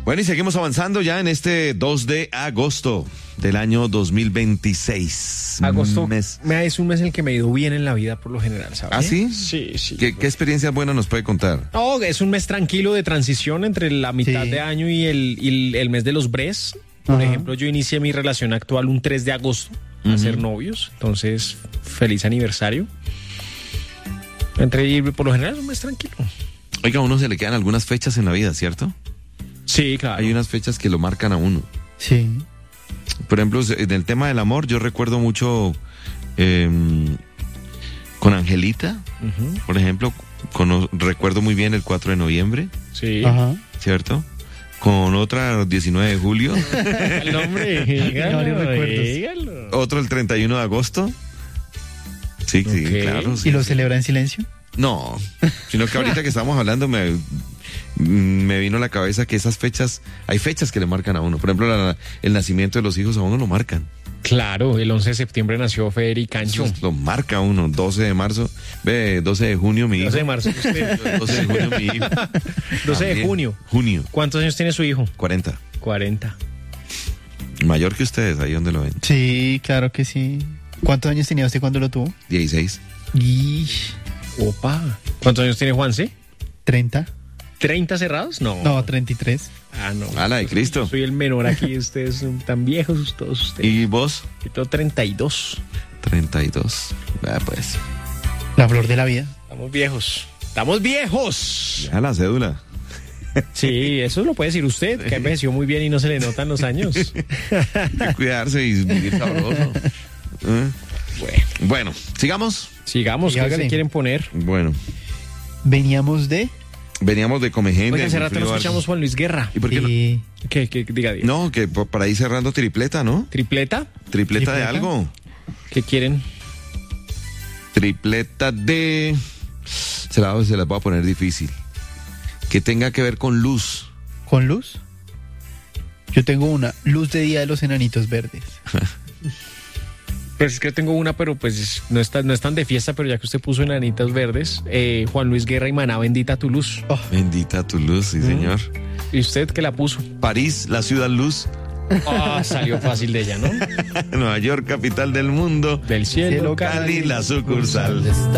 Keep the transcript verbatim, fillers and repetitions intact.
Bueno, y seguimos avanzando ya en este dos de agosto del año dos mil veintiséis. Agosto Mes. me es un mes en el que me ha ido bien en la vida por lo general, ¿sabes? ¿Ah, sí? Sí, sí. ¿Qué, qué experiencias buenas nos puede contar? No, es un mes tranquilo de transición entre la mitad Sí. de año y el, y el, el mes de los bres. Por Ajá. ejemplo, yo inicié mi relación actual un tres de agosto a Ujú. ser novios. Entonces, feliz aniversario. Entre y por lo general es un mes tranquilo. Oiga, a uno se le quedan algunas fechas en la vida, ¿cierto? Sí, claro. Hay unas fechas que lo marcan a uno. Sí. Por ejemplo, en el tema del amor, yo recuerdo mucho eh, con Angelita, Ujú. por ejemplo, cono- recuerdo muy bien el cuatro de noviembre, Sí. Ajá. ¿cierto? Con otra el diecinueve de julio, El nombre, dígalo, Varios recuerdos. dígalo. otro el treinta y uno de agosto. Sí, sí, Ok. claro. sí, ¿Y lo sí. celebra en silencio? No, sino que ahorita que estamos hablando me, me vino a la cabeza que esas fechas, hay fechas que le marcan a uno. Por ejemplo, la- el nacimiento de los hijos a uno lo marcan. Claro, el once de septiembre nació Federico Cancho. Eso lo marca a uno. doce de marzo, ve, doce de junio mi hijo. doce de marzo, usted. doce de junio mi hijo. doce de También. junio. Junio, ¿Cuántos años tiene su hijo? cuarenta. cuarenta. Mayor que ustedes, ahí donde lo ven. Sí, claro que sí. ¿Cuántos años tenía usted cuando lo tuvo? dieciséis. Y Opa. ¿Cuántos años tiene Juanse? treinta. ¿treinta cerrados? No. No, treinta y tres. Ah, no. A la de Cristo. Soy el menor aquí, ustedes son tan viejos todos ustedes. ¿Y vos? Yo tengo treinta y dos. treinta y dos. Ah, pues. La flor de la vida. Estamos viejos. ¡Estamos viejos! Ya la cédula. Sí, eso lo puede decir usted, que envejeció muy bien y no se le notan los años. Hay que cuidarse y vivir sabroso. ¿Eh? Bueno, Bueno, sigamos. sigamos, Sí, ¿qué hágale. se quieren poner? Bueno, Veníamos de... veníamos de Comegente. Oiga, hace de rato no Frío escuchamos Vargas. Juan Luis Guerra. ¿Y por qué no? y- ¿Qué, qué, diga, diga. No, que por- para ir cerrando tripleta, ¿no? ¿Tripleta? Tripleta, de ¿Tripleta? algo. ¿Qué quieren? Tripleta de... Se la, se las voy a poner difícil. Que tenga que ver con luz. ¿Con luz? Yo tengo una. Luz de día de los enanitos verdes. Pues es que tengo una, pero pues no es tan, no es tan de fiesta, pero ya que usted puso enanitas verdes, eh, Juan Luis Guerra y Maná, bendita tu luz. Oh, Bendita tu luz, sí, señor. ¿Y usted qué la puso? París, la ciudad luz. Ah, salió fácil de ella, ¿no? Nueva York, capital del mundo. Del cielo, Cali, la sucursal.